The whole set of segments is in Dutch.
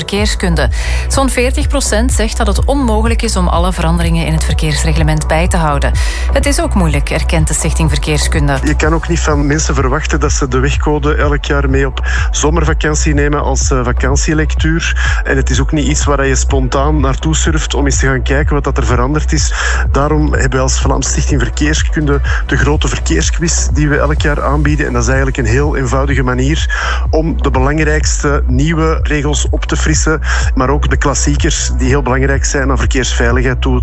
Verkeerskunde. Zo'n 40% zegt dat het onmogelijk is om alle veranderingen in het verkeersreglement bij te houden. Het is ook moeilijk, erkent de Stichting Verkeerskunde. Je kan ook niet van mensen verwachten dat ze de wegcode elk jaar mee op zomervakantie nemen als vakantielectuur. En het is ook niet iets waar je spontaan naartoe surft om eens te gaan kijken wat er veranderd is. Daarom hebben we als Vlaamse Stichting Verkeerskunde de grote verkeersquiz die we elk jaar aanbieden. En dat is eigenlijk een heel eenvoudige manier om de belangrijkste nieuwe regels op te frissen, maar ook de klassiekers die heel belangrijk zijn aan verkeersveiligheid toe.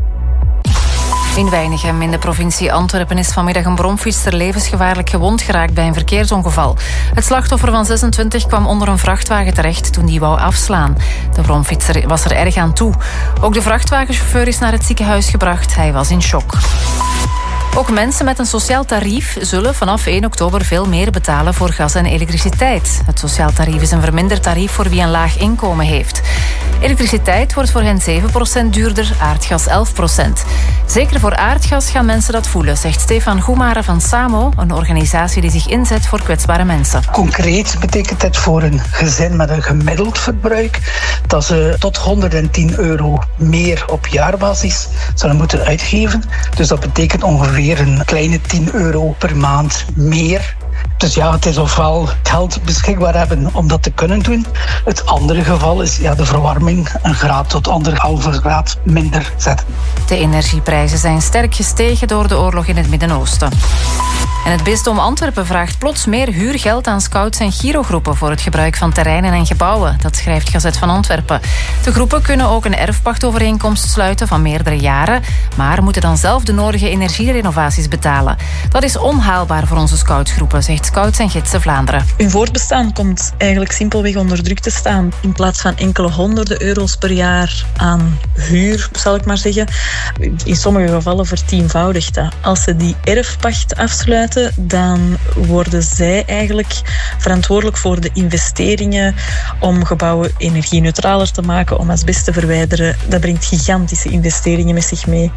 In Weinigem in de provincie Antwerpen is vanmiddag een bromfietser levensgevaarlijk gewond geraakt bij een verkeersongeval. Het slachtoffer van 26 kwam onder een vrachtwagen terecht toen die wou afslaan. De bromfietser was er erg aan toe. Ook de vrachtwagenchauffeur is naar het ziekenhuis gebracht. Hij was in shock. Ook mensen met een sociaal tarief zullen vanaf 1 oktober veel meer betalen voor gas en elektriciteit. Het sociaal tarief is een verminderd tarief voor wie een laag inkomen heeft. Elektriciteit wordt voor hen 7% duurder, aardgas 11%. Zeker voor aardgas gaan mensen dat voelen, zegt Stefan Goemare van SAMO, een organisatie die zich inzet voor kwetsbare mensen. Concreet betekent het voor een gezin met een gemiddeld verbruik dat ze tot €110 meer op jaarbasis zullen moeten uitgeven. Dus dat betekent ongeveer een kleine €10 per maand meer. Dus ja, het is ofwel geld beschikbaar hebben om dat te kunnen doen. Het andere geval is de verwarming een graad tot 1,5 graad minder zetten. De energieprijzen zijn sterk gestegen door de oorlog in het Midden-Oosten. En het bisdom Antwerpen vraagt plots meer huurgeld aan scouts en girogroepen voor het gebruik van terreinen en gebouwen. Dat schrijft Gazet van Antwerpen. De groepen kunnen ook een erfpachtovereenkomst sluiten van meerdere jaren, maar moeten dan zelf de nodige energierenovaties betalen. Dat is onhaalbaar voor onze scoutsgroepen, zegt Scouts en Gidsen Vlaanderen. Hun voortbestaan komt eigenlijk simpelweg onder druk te staan. In plaats van enkele honderden euro's per jaar aan huur, zal ik maar zeggen, in sommige gevallen vertienvoudigt dat. Als ze die erfpacht afsluiten, dan worden zij eigenlijk verantwoordelijk voor de investeringen om gebouwen energie-neutraler te maken, om asbest te verwijderen. Dat brengt gigantische investeringen met zich mee.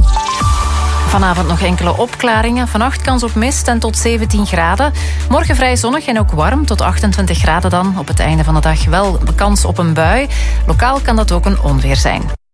Vanavond nog enkele opklaringen. Vannacht kans op mist en tot 17 graden. Morgen vrij zonnig en ook warm, tot 28 graden dan. Op het einde van de dag wel kans op een bui. Lokaal kan dat ook een onweer zijn.